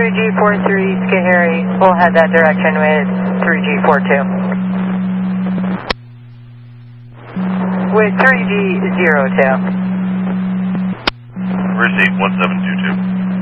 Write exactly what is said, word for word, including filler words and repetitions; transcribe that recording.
three G four three, Skahari, we'll head that direction with three G four two. With three G zero two. Received one seven two two.